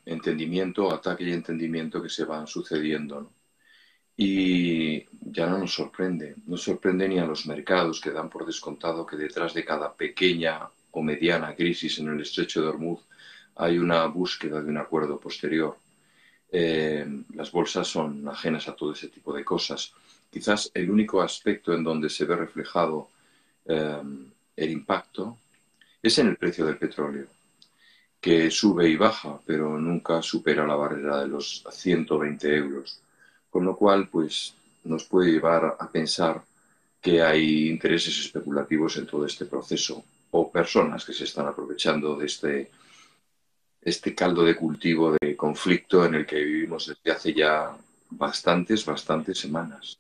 entendimiento, ataque y entendimiento que se van sucediendo, ¿no? Y ya no nos sorprende ni a los mercados que dan por descontado que detrás de cada pequeña o mediana crisis en el estrecho de Hormuz hay una búsqueda de un acuerdo posterior. Las bolsas son ajenas a todo ese tipo de cosas. Quizás el único aspecto en donde se ve reflejado eh, el impacto es en el precio del petróleo, que sube y baja, pero nunca supera la barrera de los 120 euros. Con lo cual, pues, nos puede llevar a pensar que hay intereses especulativos en todo este proceso o personas que se están aprovechando de este caldo de cultivo de conflicto en el que vivimos desde hace ya bastantes semanas.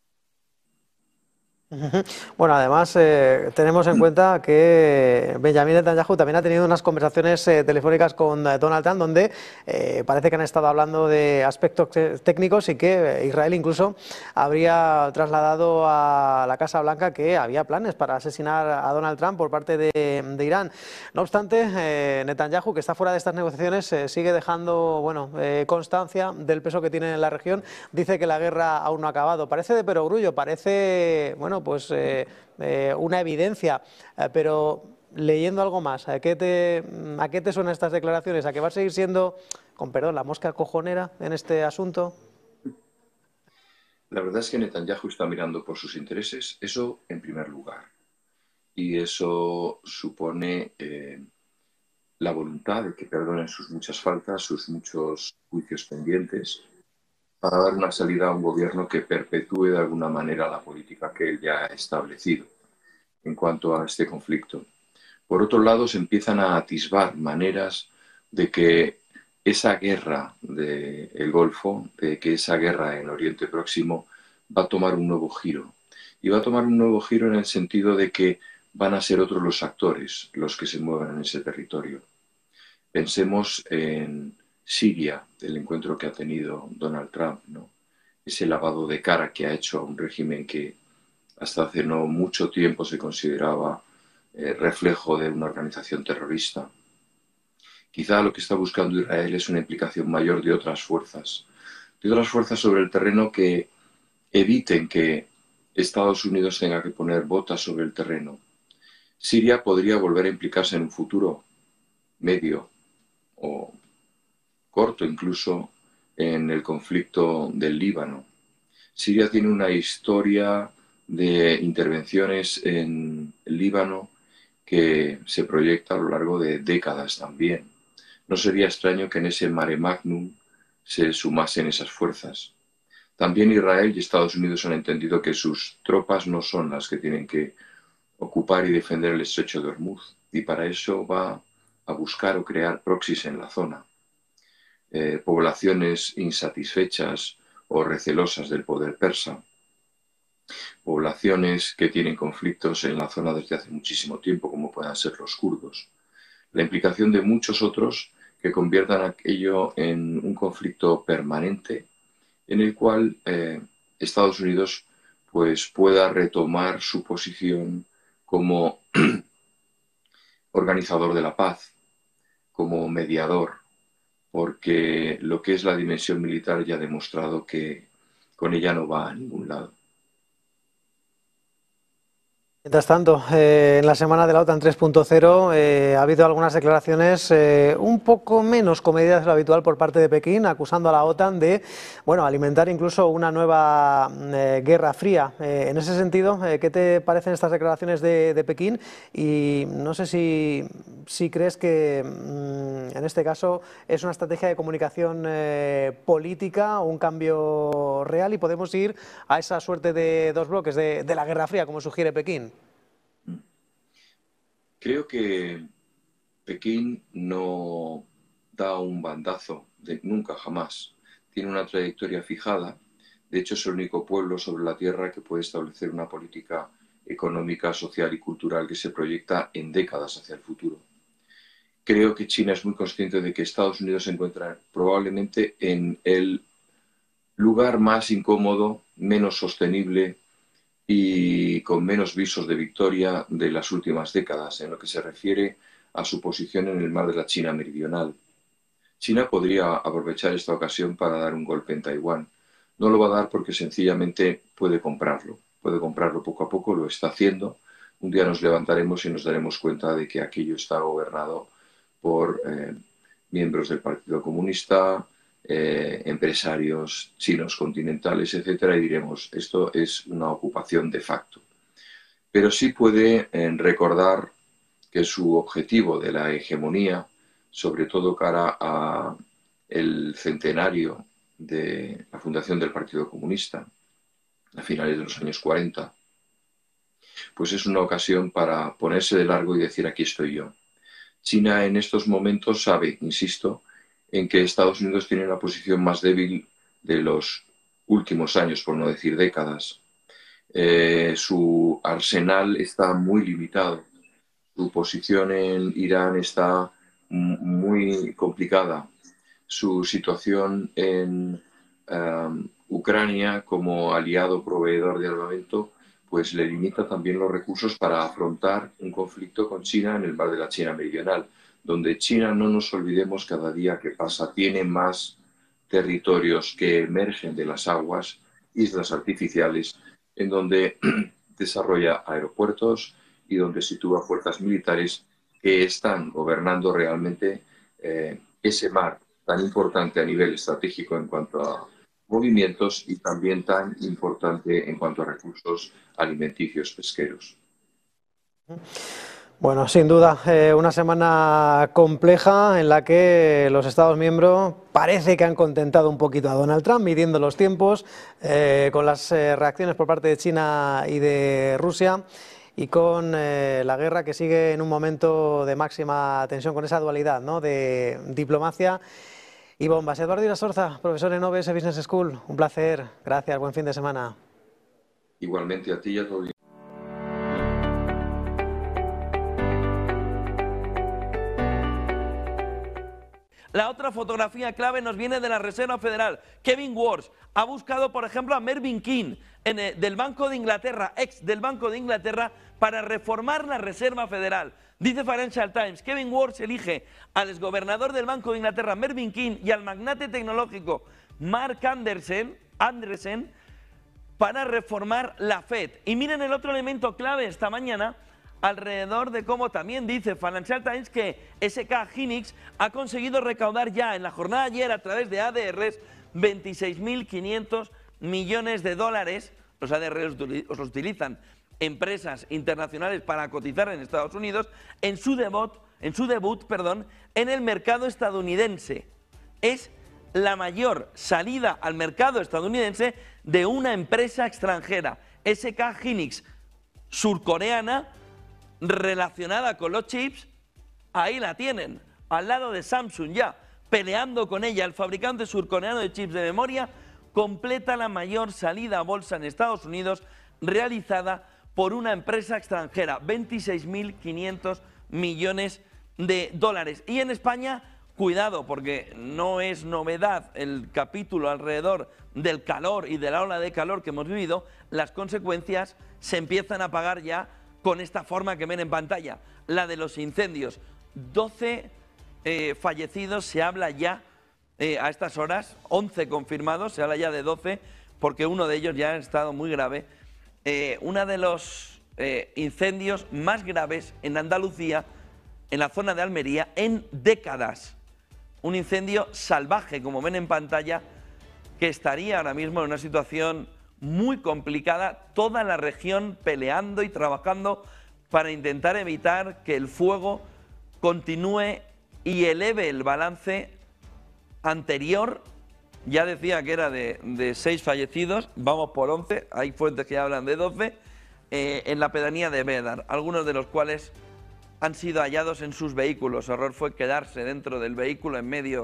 Ujú. Bueno, además tenemos en cuenta que Benjamin Netanyahu también ha tenido unas conversaciones telefónicas con Donald Trump donde parece que han estado hablando de aspectos técnicos y que Israel incluso habría trasladado a la Casa Blanca que había planes para asesinar a Donald Trump por parte de Irán. No obstante, Netanyahu, que está fuera de estas negociaciones, sigue dejando constancia del peso que tiene en la región. Dice que la guerra aún no ha acabado. Parece de perogrullo, parece una evidencia, pero leyendo algo más, a qué te suenan estas declaraciones? ¿A que va a seguir siendo, con perdón, la mosca cojonera en este asunto? La verdad es que Netanyahu está mirando por sus intereses, eso en primer lugar. Y eso supone la voluntad de que perdonen sus muchas faltas, sus muchos juicios pendientes, para dar una salida a un gobierno que perpetúe de alguna manera la política que él ya ha establecido en cuanto a este conflicto. Por otro lado, se empiezan a atisbar maneras de que esa guerra del Golfo, de que esa guerra en Oriente Próximo va a tomar un nuevo giro. Y va a tomar un nuevo giro en el sentido de que van a ser otros los actores los que se muevan en ese territorio. Pensemos en Siria, el encuentro que ha tenido Donald Trump, ¿no? Ese lavado de cara que ha hecho a un régimen que hasta hace no mucho tiempo se consideraba reflejo de una organización terrorista. Quizá lo que está buscando Israel es una implicación mayor de otras fuerzas sobre el terreno que eviten que Estados Unidos tenga que poner botas sobre el terreno. Siria podría volver a implicarse en un futuro medio o corto incluso en el conflicto del Líbano. Siria tiene una historia de intervenciones en el Líbano que se proyecta a lo largo de décadas también. No sería extraño que en ese mare magnum se sumasen esas fuerzas. También Israel y Estados Unidos han entendido que sus tropas no son las que tienen que ocupar y defender el estrecho de Hormuz, y para eso va a buscar o crear proxies en la zona. Poblaciones insatisfechas o recelosas del poder persa, poblaciones que tienen conflictos en la zona desde hace muchísimo tiempo, como puedan ser los kurdos, la implicación de muchos otros que conviertan aquello en un conflicto permanente en el cual Estados Unidos pues pueda retomar su posición como organizador de la paz, como mediador, porque lo que es la dimensión militar ya ha demostrado que con ella no va a ningún lado. Mientras tanto, en la semana de la OTAN 3.0 ha habido algunas declaraciones un poco menos comedidas de lo habitual por parte de Pekín, acusando a la OTAN de, alimentar incluso una nueva guerra fría. En ese sentido, ¿qué te parecen estas declaraciones de Pekín? Y no sé si crees que en este caso es una estrategia de comunicación política o un cambio real y podemos ir a esa suerte de dos bloques de la guerra fría, como sugiere Pekín. Creo que Pekín no da un bandazo, nunca jamás. Tiene una trayectoria fijada. De hecho, es el único pueblo sobre la Tierra que puede establecer una política económica, social y cultural que se proyecta en décadas hacia el futuro. Creo que China es muy consciente de que Estados Unidos se encuentra probablemente en el lugar más incómodo, menos sostenible y con menos visos de victoria de las últimas décadas en lo que se refiere a su posición en el mar de la China Meridional. China podría aprovechar esta ocasión para dar un golpe en Taiwán. No lo va a dar porque sencillamente puede comprarlo poco a poco, lo está haciendo. Un día nos levantaremos y nos daremos cuenta de que aquello está gobernado por miembros del Partido Comunista, empresarios chinos continentales, etcétera, y diremos, esto es una ocupación de facto. Pero sí puede recordar que su objetivo de la hegemonía, sobre todo cara a el centenario de la fundación del Partido Comunista, a finales de los años 40, pues es una ocasión para ponerse de largo y decir, aquí estoy yo. China en estos momentos sabe, insisto, en que Estados Unidos tiene la posición más débil de los últimos años, por no decir décadas. Su arsenal está muy limitado. Su posición en Irán está muy complicada. Su situación en Ucrania como aliado proveedor de armamento pues le limita también los recursos para afrontar un conflicto con China en el mar de la China Meridional, donde China, no nos olvidemos, cada día que pasa tiene más territorios que emergen de las aguas, islas artificiales, en donde desarrolla aeropuertos y donde sitúa fuerzas militares que están gobernando realmente ese mar tan importante a nivel estratégico en cuanto a movimientos y también tan importante en cuanto a recursos alimenticios pesqueros. Bueno, sin duda, una semana compleja en la que los Estados miembros parece que han contentado un poquito a Donald Trump, midiendo los tiempos, con las reacciones por parte de China y de Rusia, y con la guerra que sigue en un momento de máxima tensión, con esa dualidad, ¿no?, de diplomacia y bombas. Eduardo Irasorza, profesor en OBS Business School, un placer, gracias, buen fin de semana. Igualmente a ti y a todos. La otra fotografía clave nos viene de la Reserva Federal. Kevin Warsh ha buscado, por ejemplo, a Mervyn King, del Banco de Inglaterra, ex del Banco de Inglaterra, para reformar la Reserva Federal. Dice Financial Times, Kevin Warsh elige al exgobernador del Banco de Inglaterra, Mervyn King, y al magnate tecnológico Mark Andreessen, para reformar la Fed. Y miren el otro elemento clave esta mañana, alrededor de cómo también dice Financial Times que SK Hynix ha conseguido recaudar ya en la jornada de ayer a través de ADRs 26.500 millones de dólares. Los ADRs los utilizan empresas internacionales para cotizar en Estados Unidos en su debut, en el mercado estadounidense. Es la mayor salida al mercado estadounidense de una empresa extranjera. SK Hynix, surcoreana, relacionada con los chips, ahí la tienen, al lado de Samsung ya, peleando con ella. El fabricante surcoreano de chips de memoria completa la mayor salida a bolsa en Estados Unidos realizada por una empresa extranjera, 26.500 millones de dólares. Y en España, cuidado, porque no es novedad el capítulo alrededor del calor y de la ola de calor que hemos vivido, las consecuencias se empiezan a pagar ya con esta forma que ven en pantalla, la de los incendios. 12 fallecidos, se habla ya a estas horas, 11 confirmados, se habla ya de 12, porque uno de ellos ya ha estado muy grave. Uno de los incendios más graves en Andalucía, en la zona de Almería, en décadas. Un incendio salvaje, como ven en pantalla, que estaría ahora mismo en una situación muy complicada, toda la región peleando y trabajando para intentar evitar que el fuego continúe y eleve el balance anterior. Ya decía que era de 6 fallecidos, vamos por 11, hay fuentes que hablan de 12, en la pedanía de Bédar, algunos de los cuales han sido hallados en sus vehículos. Su error fue quedarse dentro del vehículo en medio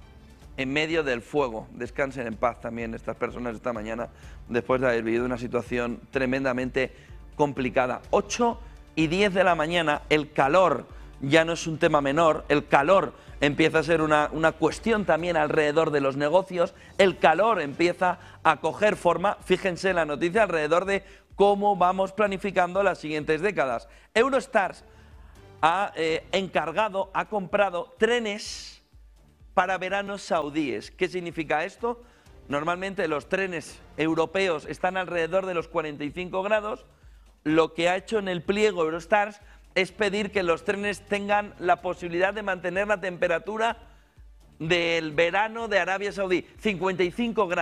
del fuego. Descansen en paz también estas personas esta mañana, después de haber vivido una situación tremendamente complicada. 8:10 de la mañana, el calor ya no es un tema menor, el calor empieza a ser una cuestión también alrededor de los negocios, el calor empieza a coger forma. Fíjense la noticia alrededor de cómo vamos planificando las siguientes décadas. Eurostars ha comprado trenes para veranos saudíes. ¿Qué significa esto? Normalmente los trenes europeos están alrededor de los 45 grados. Lo que ha hecho en el pliego Eurostars es pedir que los trenes tengan la posibilidad de mantener la temperatura del verano de Arabia Saudí, 55 grados.